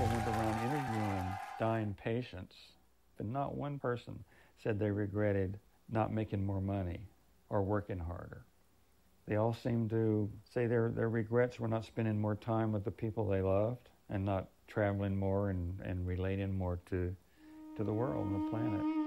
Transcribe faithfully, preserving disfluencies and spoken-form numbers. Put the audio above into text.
people went around interviewing dying patients, but not one person said they regretted not making more money or working harder. They all seemed to say their, their regrets were not spending more time with the people they loved and not traveling more and, and relating more to, to the world and the planet.